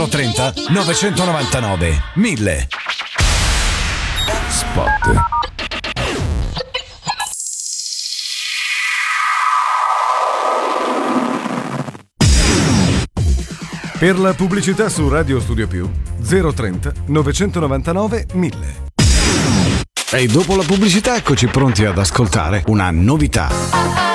030 999 1000. Spot. Per la pubblicità su Radio Studio Più 030 999 1000. E dopo la pubblicità eccoci pronti ad ascoltare una novità.